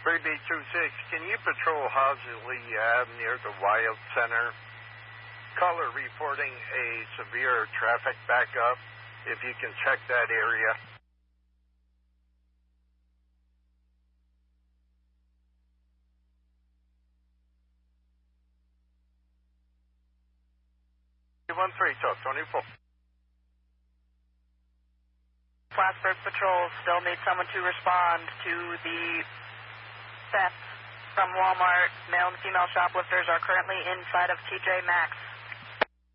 3B26, can you patrol Hausley Ave near the Wild Center? Caller reporting a severe traffic backup. If you can check that area. 13, talk 24. Plattsburgh Patrol still needs someone to respond to the theft from Walmart. Male and female shoplifters are currently inside of TJ Maxx.